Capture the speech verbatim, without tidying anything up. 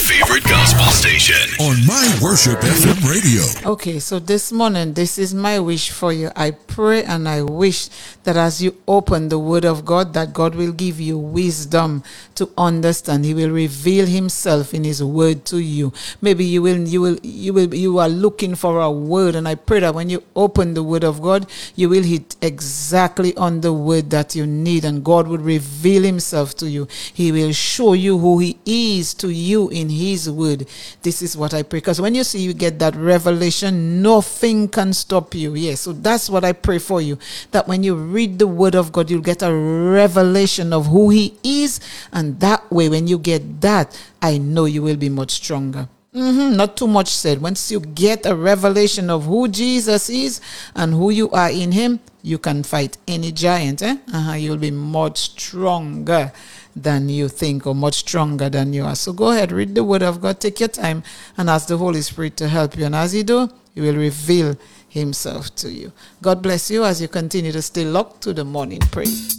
favorite gospel station on My Worship F M radio. Okay, so this morning, this is my wish for you. I pray and I wish that as you open the word of God, that God will give you wisdom to understand. He will reveal himself in his word to you. Maybe you will, you will, you will, you are looking for a word, and I pray that when you open the word of God, you will hit exactly on the word that you need, and God will reveal himself to you. He will show you who he is to you in his word. This is what I pray, because when you see you get that revelation, nothing can stop you. Yes, so that's what I pray for you, that when you read the word of God, you'll get a revelation of who he is, and that way, when you get that, I know you will be much stronger. Mm-hmm, not too much said. Once you get a revelation of who Jesus is and who you are in him, you can fight any giant. Eh? Uh-huh, you'll be much stronger than you think, or much stronger than you are. So go ahead, read the word of God, take your time, and ask the Holy Spirit to help you. And as you do, he will reveal himself to you. God bless you as you continue to stay locked to the morning praise.